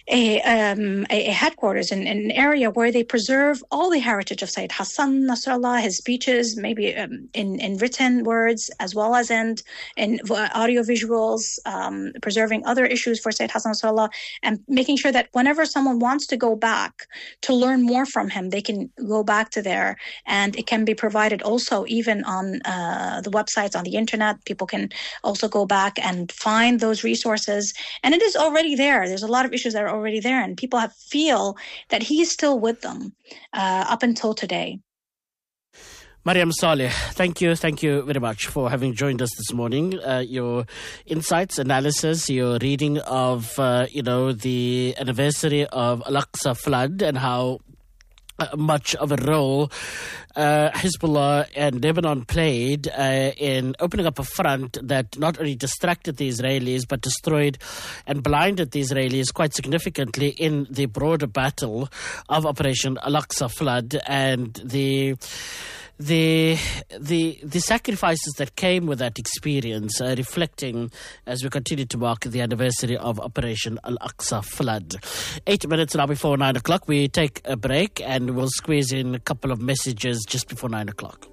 a headquarters in an area where they preserve all the heritage of Sayyid Hassan Nasrallah, his speeches, maybe in written words as well as in audio visuals, preserving other issues for Sayyid Hassan Nasrallah, and making sure that whenever someone wants to go back to learn more from him, they can go back to there, and it can be provided also even on the websites, on the internet. People can also go back and find those resources, and it is already there. There's a lot of issues that are already there, and people feel that he's still with them up until today. Mariam Saleh, thank you very much for having joined us this morning. Your insights, analysis, your reading of the anniversary of Al-Aqsa flood and how much of a role Hezbollah and Lebanon played in opening up a front that not only distracted the Israelis but destroyed and blinded the Israelis quite significantly in the broader battle of Operation Al-Aqsa flood, and the sacrifices that came with that experience, reflecting as we continue to mark the anniversary of Operation Al-Aqsa flood. 8 minutes now before 9 o'clock. We take a break and we'll squeeze in a couple of messages just before 9 o'clock.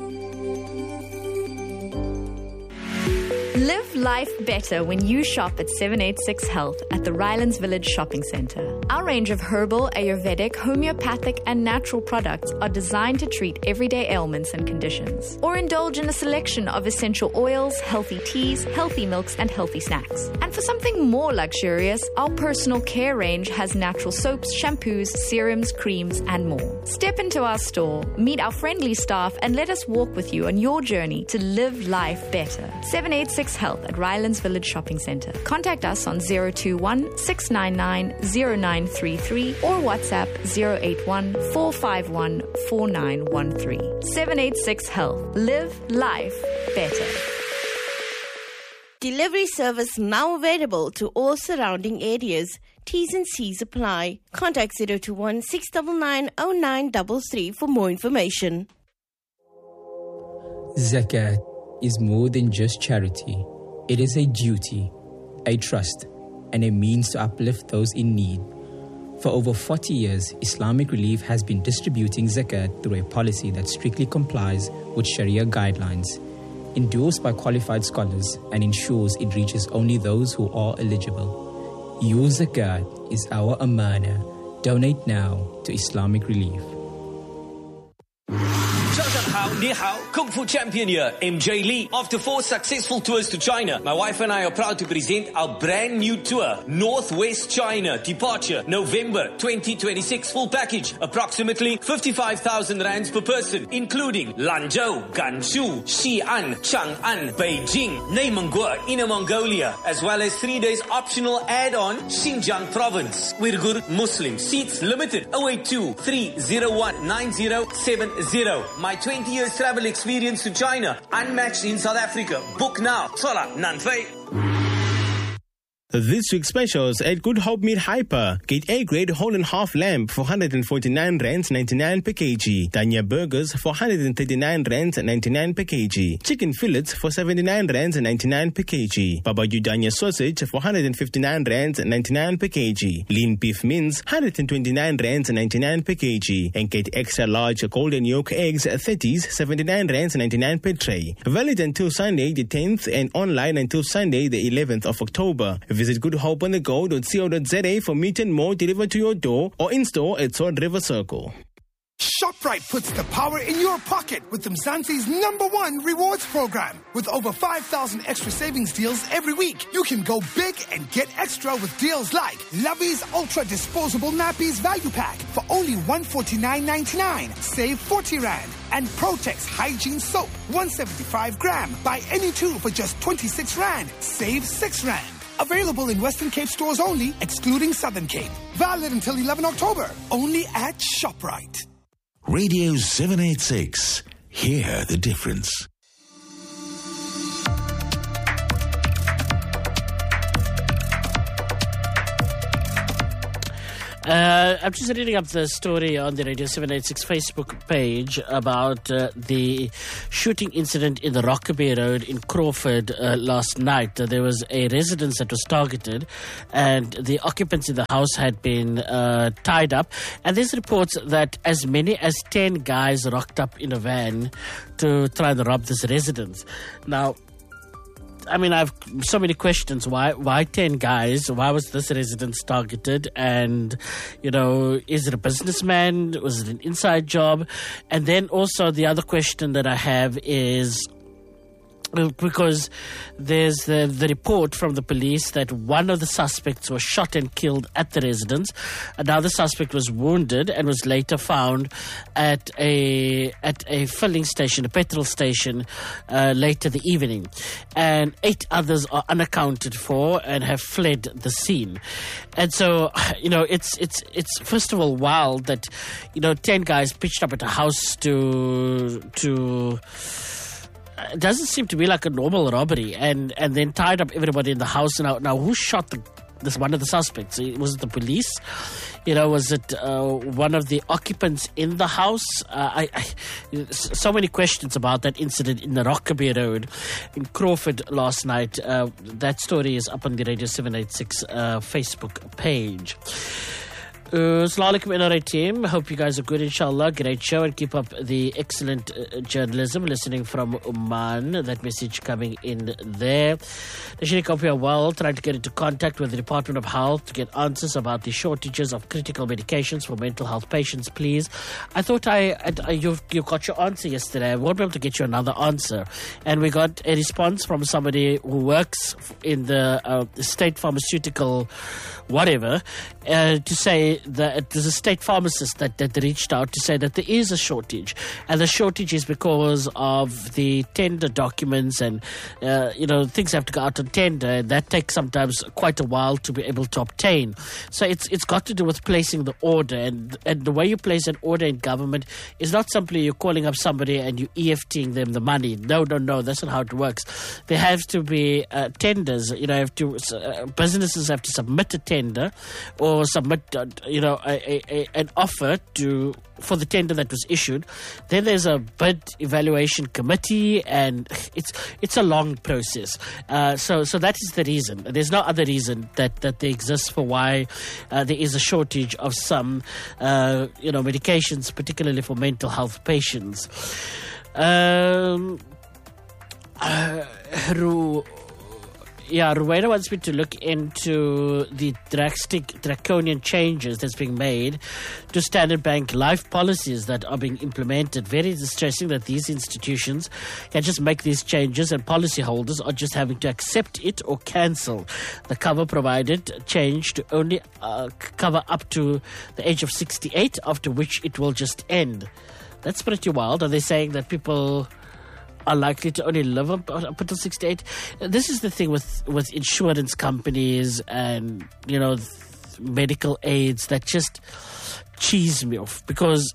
Live life better when you shop at 786 Health at the Rylands Village Shopping Centre. Our range of herbal, Ayurvedic, homeopathic and natural products are designed to treat everyday ailments and conditions. Or indulge in a selection of essential oils, healthy teas, healthy milks and healthy snacks. And for something more luxurious, our personal care range has natural soaps, shampoos, serums, creams and more. Step into our store, meet our friendly staff and let us walk with you on your journey to live life better. 786 Health at Rylands Village Shopping Centre. Contact us on 021 699 0933 or WhatsApp 081 451 4913. 786 Health. Live life better. Delivery service now available to all surrounding areas. T's and C's apply. Contact 021 699 0933 for more information. Zakat is more than just charity. It is a duty, a trust, and a means to uplift those in need. For over 40 years, Islamic Relief has been distributing zakat through a policy that strictly complies with Sharia guidelines, endorsed by qualified scholars, and ensures it reaches only those who are eligible. Your zakat is our amana. Donate now to Islamic Relief. 早上好，你好， Kung Fu champion here, MJ Lee. After 4 successful tours to China, my wife and I are proud to present our brand new tour, Northwest China, departure November 2026, full package, approximately 55,000 rands per person, including Lanzhou, Gansu, Xi'an, Chang'an, Beijing, Neymangua, Inner Mongolia, as well as 3 days optional add-on, Xinjiang province, Uyghur Muslim, seats limited, 082-301-9070. My 20 years travel experience to China, unmatched in South Africa. Book now. Sola Nanfei. This week's specials at Good Hope Meat Hyper. Get A-grade whole and half lamb for 149 rands 99 per kg. Danya burgers for 139 rands 99 per kg. Chicken fillets for 79 rands 99 per kg. Baba Danya sausage for 159 rands 99 per kg. Lean beef mince 129 rands 99 per kg. And get extra large golden yolk eggs 30s 79 rands 99 per tray. Valid until Sunday the 10th and online until Sunday the 11th of October. Visit goodhopeonthego.co.za for meat and more delivered to your door or in-store at Sword River Circle. ShopRite puts the power in your pocket with Mzansi's #1 rewards program. With over 5,000 extra savings deals every week, you can go big and get extra with deals like Lovey's Ultra Disposable Nappies Value Pack for only $149.99. Save 40 Rand. And Protex Hygiene Soap, 175 gram. Buy any two for just 26 Rand. Save 6 Rand. Available in Western Cape stores only, excluding Southern Cape. Valid until 11 October. Only at ShopRite. Radio 786. Hear the difference. I'm just reading up the story on the Radio 786 Facebook page about the shooting incident in the Rockaby Road in Crawford last night. There was a residence that was targeted and the occupants in the house had been tied up. And there's reports that as many as 10 guys rocked up in a van to try and rob this residence. Now, I mean, I have so many questions. Why 10 guys? Why was this residence targeted? And, you know, is it a businessman? Was it an inside job? And then also the other question that I have is, because there's the report from the police that one of the suspects was shot and killed at the residence. Another suspect was wounded and was later found at a filling station, a petrol station, later the evening. And 8 others are unaccounted for and have fled the scene. And so, you know, it's first of all wild that, you know, 10 guys pitched up at a house to it doesn't seem to be like a normal robbery, and then tied up everybody in the house. Now who shot this one of the suspects? Was it the police? You know, was it one of the occupants in the house? So many questions about that incident in the Rockaby Road in Crawford last night. That story is up on the Radio 786 Facebook page. Assalamu alaikum NRA team. Hope you guys are good, inshallah. Great show and keep up the excellent journalism. Listening from Oman. That message coming in there. Nashini, hope you are well. Trying to get into contact with the Department of Health to get answers about the shortages of critical medications for mental health patients, please. I thought you got your answer yesterday. I won't be able to get you another answer. And we got a response from somebody who works in the state pharmaceutical whatever, to say that there's a state pharmacist that reached out to say that there is a shortage. And the shortage is because of the tender documents and, you know, things have to go out on tender. And that takes sometimes quite a while to be able to obtain. So it's got to do with placing the order. And the way you place an order in government is not simply you're calling up somebody and you EFTing them the money. No, that's not how it works. There have to be tenders. You know, businesses have to submit a tender or submit, you know, an offer for the tender that was issued. Then there's a bid evaluation committee, and it's a long process. So that is the reason. There's no other reason that there exists for why there is a shortage of some, you know, medications, particularly for mental health patients. Rueda wants me to look into the draconian changes that's being made to Standard Bank life policies that are being implemented. Very distressing that these institutions can just make these changes and policyholders are just having to accept it or cancel. The cover provided change to only cover up to the age of 68, after which it will just end. That's pretty wild. Are they saying that people are likely to only live up until 68? This is the thing with insurance companies and, you know, medical aids that just cheese me off, because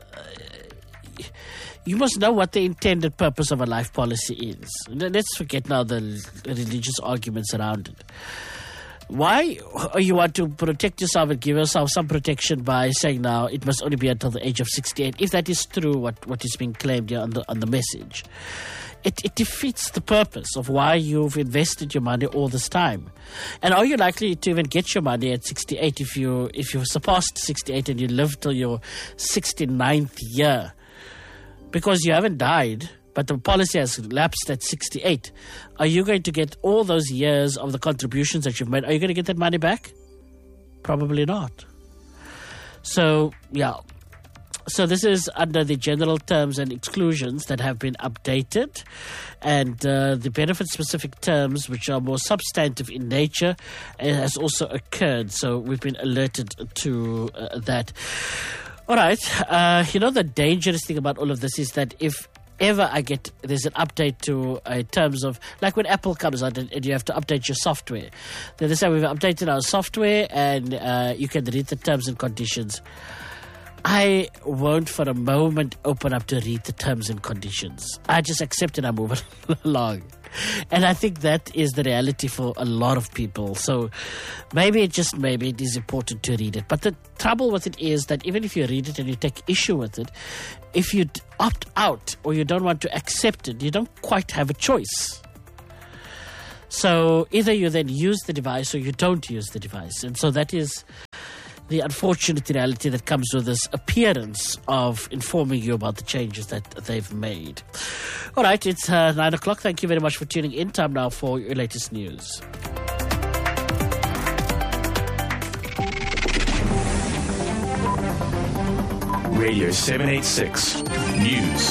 you must know what the intended purpose of a life policy is. Let's forget now the religious arguments around it. Why you want to protect yourself and give yourself some protection by saying now it must only be until the age of 68? If that is true, what is being claimed here on the message, it defeats the purpose of why you've invested your money all this time. And are you likely to even get your money at 68 if you've surpassed 68 and you live till your 69th year? Because you haven't died, but the policy has lapsed at 68. Are you going to get all those years of the contributions that you've made? Are you going to get that money back? Probably not. So, yeah. So this is under the general terms and exclusions that have been updated, and the benefit-specific terms, which are more substantive in nature, has also occurred. So we've been alerted to that. All right. You know, the dangerous thing about all of this is that if ever there's an update to terms of, like when Apple comes out and you have to update your software. Then they say we've updated our software and you can read the terms and conditions. I won't for a moment open up to read the terms and conditions. I just accept it and move along. And I think that is the reality for a lot of people. So maybe it is important to read it. But the trouble with it is that even if you read it and you take issue with it, if you opt out or you don't want to accept it, you don't quite have a choice. So either you then use the device or you don't use the device. And so that is the unfortunate reality that comes with this appearance of informing you about the changes that they've made. All right, it's 9 o'clock. Thank you very much for tuning in. Time now for your latest news. Radio 786 News.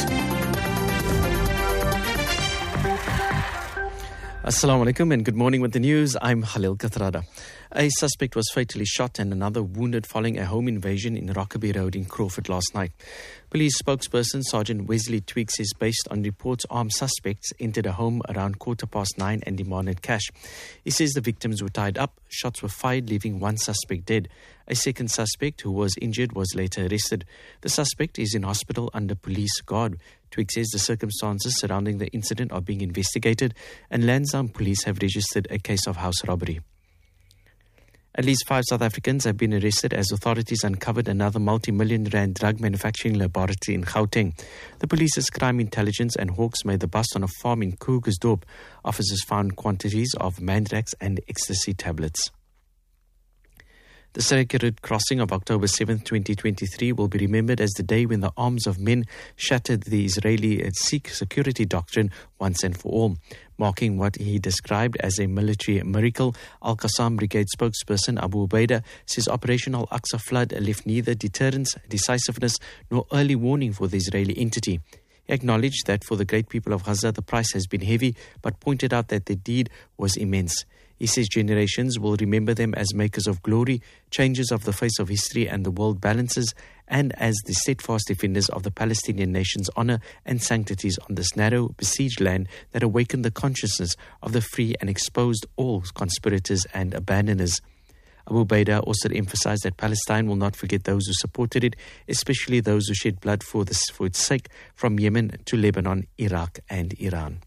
Assalamu alaikum and good morning with the news. I'm Khalil Kathrada. A suspect was fatally shot and another wounded following a home invasion in Rockaby Road in Crawford last night. Police spokesperson Sergeant Wesley Twigg says based on reports armed suspects entered a home around 9:15 and demanded cash. He says the victims were tied up, shots were fired leaving one suspect dead. A second suspect who was injured was later arrested. The suspect is in hospital under police guard. Twigg says the circumstances surrounding the incident are being investigated and Lansdowne police have registered a case of house robbery. At least 5 South Africans have been arrested as authorities uncovered another multi-million rand drug manufacturing laboratory in Gauteng. The police's crime intelligence and hawks made the bust on a farm in Krugersdorp. Officers found quantities of mandrax and ecstasy tablets. The Sacred Crossing of October 7, 2023 will be remembered as the day when the arms of men shattered the Israeli Sikh security doctrine once and for all. Marking what he described as a military miracle, Al-Qassam Brigade spokesperson Abu Ubaidah says Operation Al-Aqsa flood left neither deterrence, decisiveness nor early warning for the Israeli entity. He acknowledged that for the great people of Gaza the price has been heavy, but pointed out that the deed was immense. He says generations will remember them as makers of glory, changers of the face of history and the world balances, and as the steadfast defenders of the Palestinian nation's honor and sanctities on this narrow, besieged land that awakened the consciousness of the free and exposed all conspirators and abandoners. Abu Ubaidah also emphasized that Palestine will not forget those who supported it, especially those who shed blood for its sake, from Yemen to Lebanon, Iraq and Iran.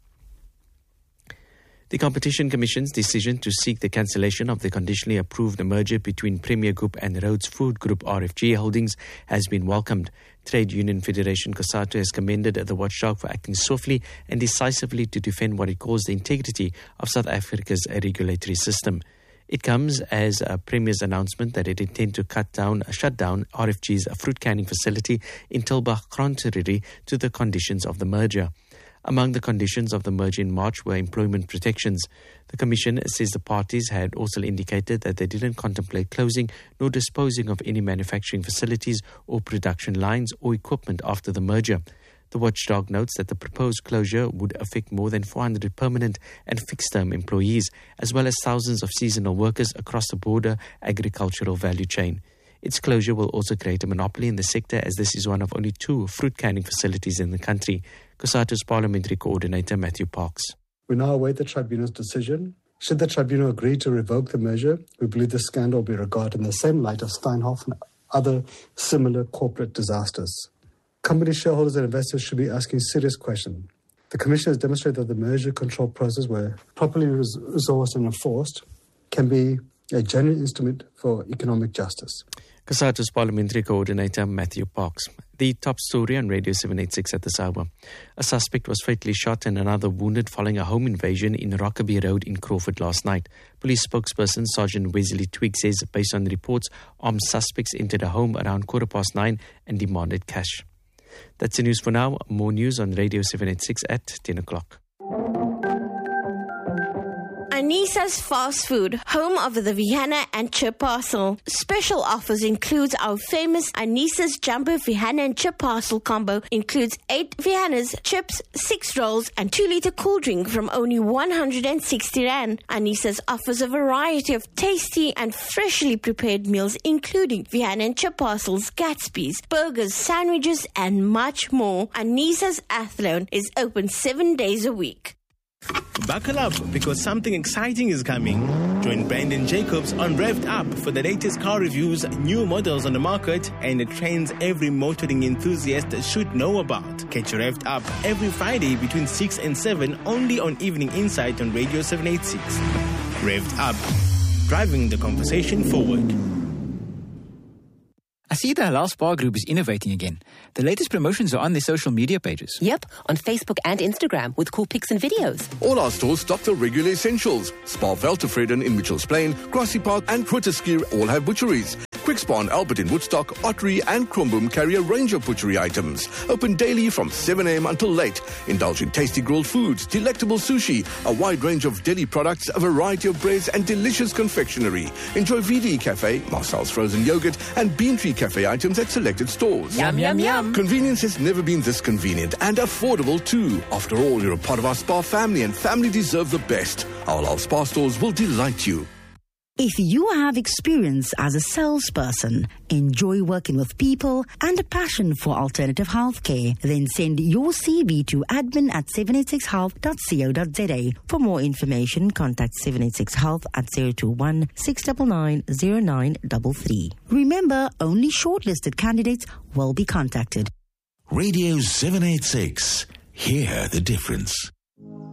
The Competition Commission's decision to seek the cancellation of the conditionally approved merger between Premier Group and Rhodes Food Group RFG Holdings has been welcomed. Trade Union Federation COSATU has commended the watchdog for acting swiftly and decisively to defend what it calls the integrity of South Africa's regulatory system. It comes as a Premier's announcement that it intends to shut down RFG's fruit canning facility in Tilbach contrary to the conditions of the merger. Among the conditions of the merger in March were employment protections. The Commission says the parties had also indicated that they didn't contemplate closing nor disposing of any manufacturing facilities or production lines or equipment after the merger. The watchdog notes that the proposed closure would affect more than 400 permanent and fixed-term employees, as well as thousands of seasonal workers across the broader agricultural value chain. Its closure will also create a monopoly in the sector, as this is one of only 2 fruit canning facilities in the country. COSATU's Parliamentary Coordinator Matthew Parks. We now await the Tribunal's decision. Should the Tribunal agree to revoke the measure, we believe the scandal will be regarded in the same light of Steinhoff and other similar corporate disasters. Company shareholders and investors should be asking serious questions. The Commission has demonstrated that the merger control process, where properly resourced and enforced, can be a genuine instrument for economic justice. COSATU's Parliamentary Coordinator Matthew Parks. The top story on Radio 786 at this hour. A suspect was fatally shot and another wounded following a home invasion in Rockaby Road in Crawford last night. Police spokesperson Sergeant Wesley Twigg says based on the reports, armed suspects entered a home around 9:15 and demanded cash. That's the news for now. More news on Radio 786 at 10 o'clock. Anissa's Fast Food, home of the Vihana and Chip Parcel. Special offers includes our famous Anissa's Jumbo Vihana and Chip Parcel combo. Includes 8 Vihanas, chips, 6 rolls and 2-liter cool drink from only 160 Rand. Anissa's offers a variety of tasty and freshly prepared meals including Vihana and Chip Parcels, Gatsby's, burgers, sandwiches and much more. Anissa's Athlone is open 7 days a week. Buckle up because something exciting is coming. Join Brandon Jacobs on Revved Up for the latest car reviews, new models on the market, and the trends every motoring enthusiast should know about. Catch Revved Up every Friday between 6 and 7 only on Evening Insight on Radio 786. Revved Up, driving the conversation forward. I see the Halal Spa Group is innovating again. The latest promotions are on their social media pages. Yep, on Facebook and Instagram with cool pics and videos. All our stores stock the regular essentials. Spa Veltevreden in Mitchells Plain, Grassy Park and Grooteskier all have butcheries. Quick Spa and Albert in Woodstock, Ottery and Kromboom carry a range of butchery items. Open daily from 7 a.m. until late. Indulge in tasty grilled foods, delectable sushi, a wide range of deli products, a variety of breads and delicious confectionery. Enjoy VD Cafe, Marcel's frozen yogurt and Bean Tree Cafe items at selected stores. Yum, yum, yum. Convenience has never been this convenient and affordable too. After all, you're a part of our spa family and family deserve the best. Our Halal Spa stores will delight you. If you have experience as a salesperson, enjoy working with people, and a passion for alternative healthcare, then send your CV to admin@786health.co.za. For more information, contact 786health at 021-699-0933. Remember, only shortlisted candidates will be contacted. Radio 786. Hear the difference.